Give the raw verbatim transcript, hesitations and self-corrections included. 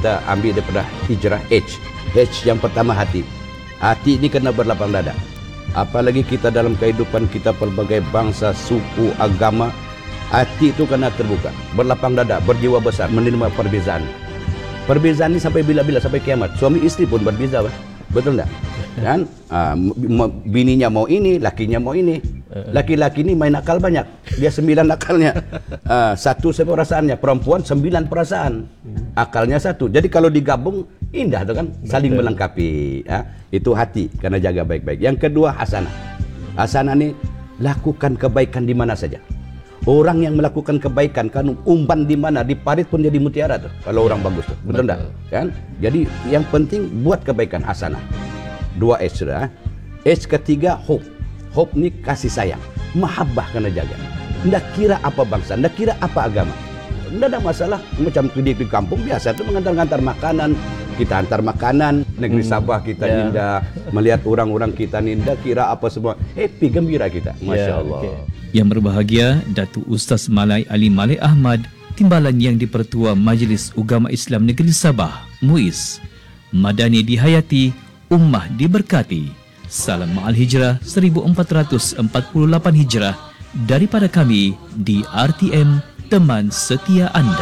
kita ambil daripada hijrah H. H yang pertama hati. Hati ini kena berlapang dada. Apalagi kita dalam kehidupan kita pelbagai bangsa, suku, agama, hati itu kena terbuka, berlapang dada, berjiwa besar, menerima perbezaan. Perbezaan ini sampai bila-bila, sampai kiamat. Suami istri pun berbeza, bah. Betul tak? Kan? Ah, bininya mau ini, lakinya mau ini. Laki-laki ini main akal banyak. Dia sembilan akalnya. Ah, satu perasaannya. Perempuan sembilan perasaan. Akalnya satu. Jadi kalau digabung, indah tuh kan? Saling melengkapi. Ah, itu hati, karena jaga baik-baik. Yang kedua, hasanah. Hasanah ini, lakukan kebaikan di mana saja. Orang yang melakukan kebaikan, kan umpan di mana, di parit pun jadi mutiara tuh. Kalau orang bagus tuh. Betul enggak? Kan? Jadi yang penting buat kebaikan, hasanah. Dua H sudah. H ketiga, hope. Hope ni kasih sayang, mahabbah kena jaga. Ndak kira apa bangsa, ndak kira apa agama. Ndak ada masalah. Macam di, di kampung biasa tu mengantar-antar makanan. Kita antar makanan, negeri Sabah kita yeah. indah, melihat orang-orang kita indah, kira apa semua. Happy, gembira kita. Masya yeah, Allah. Okay. Yang berbahagia, Datuk Ustaz Malai Ali Malik Ahmad, Timbalan Yang di-Pertua Majlis Ugama Islam Negeri Sabah, M U I S. Madani dihayati, ummah diberkati. Salam Ma'al Hijrah seribu empat ratus empat puluh lapan Hijrah daripada kami di R T M, teman setia anda.